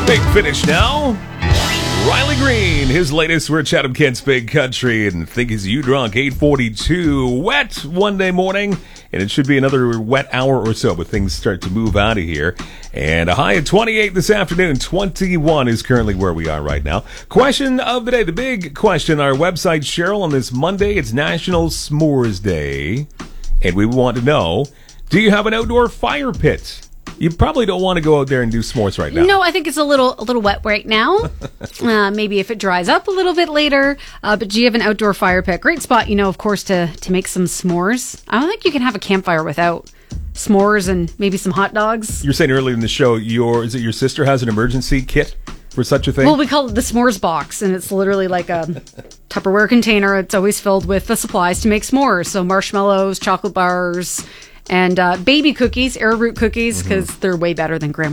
Big finish now. Riley Green, his latest, we're at Chatham Kent's Big Country, and Think Is You Drunk, 8:42. Wet one day morning, and it should be another wet hour or so, but things start to move out of here. And a high of 28 this afternoon. 21 is currently where we are right now. Question of the day, the big question, our website, Cheryl, on this Monday, it's National S'mores Day, and we want to know, do you have an outdoor fire pit? You probably don't want to go out there and do s'mores right now. No, I think it's a little wet right now. Maybe if it dries up a little bit later. But do you have an outdoor fire pit? Great spot, of course, to make some s'mores. I don't think you can have a campfire without s'mores and maybe some hot dogs. You were saying earlier in the show, your sister has an emergency kit for such a thing? Well, we call it the s'mores box, and it's literally like a Tupperware container. It's always filled with the supplies to make s'mores. So marshmallows, chocolate bars, and baby cookies, arrowroot cookies, because they're way better than graham